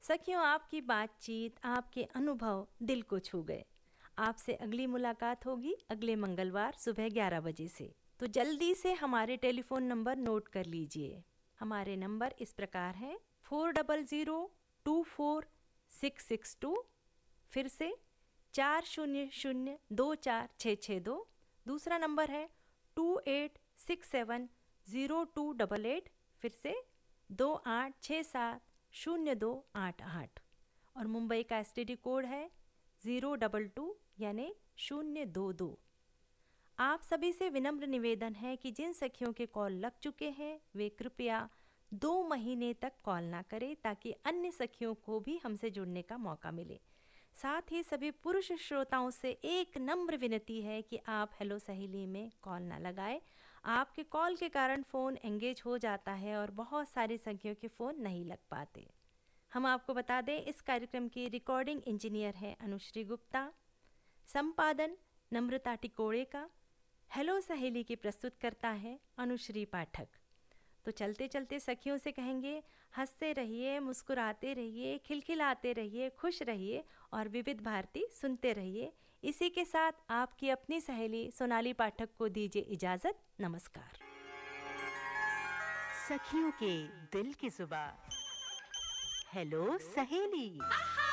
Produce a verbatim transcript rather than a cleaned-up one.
सखियों, आपकी बातचीत, आपके अनुभव दिल को छू गए। आपसे अगली मुलाकात होगी अगले मंगलवार सुबह ग्यारह बजे से। तो जल्दी से हमारे टेलीफोन नंबर नोट कर लीजिए। हमारे नंबर इस प्रकार हैं: four double zero two four six six to, फिर से चार शून्य शून्य दो चार छः छः दो। दूसरा नंबर है to eight six seven zero two double eight, फिर से दो आठ छः सात शून्य दो आठ आठ। और मुंबई का एस टी डी कोड है ज़ीरो डबल टू यानी शून्य दो दो। आप सभी से विनम्र निवेदन है कि जिन सखियों के कॉल लग चुके हैं वे कृपया दो महीने तक कॉल ना करें, ताकि अन्य सखियों को भी हमसे जुड़ने का मौका मिले। साथ ही सभी पुरुष श्रोताओं से एक नम्र विनती है कि आप हेलो सहेली में कॉल ना लगाएं। आपके कॉल के कारण फ़ोन एंगेज हो जाता है और बहुत सारी सखियों के फ़ोन नहीं लग पाते। हम आपको बता दें, इस कार्यक्रम की रिकॉर्डिंग इंजीनियर है अनुश्री गुप्ता, संपादन नम्रता टिकोड़े का, हेलो सहेली की प्रस्तुत करता है अनुश्री पाठक। तो चलते चलते सखियों से कहेंगे, हंसते रहिए, मुस्कुराते रहिए, खिलखिलाते रहिए, खुश रहिए और विविध भारती सुनते रहिए। इसी के साथ आपकी अपनी सहेली सोनाली पाठक को दीजिए इजाज़त। नमस्कार। सखियों के दिल की जुबान, हेलो सहेली।